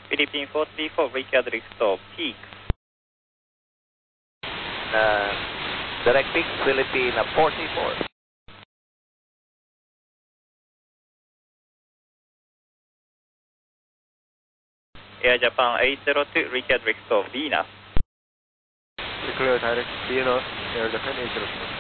Philippine 44, Richard Risto, peak. Direct peak, Philippine 44. Air Japan 802, Richard Risto, Venus. Clear direct Venus, Air Japan 802.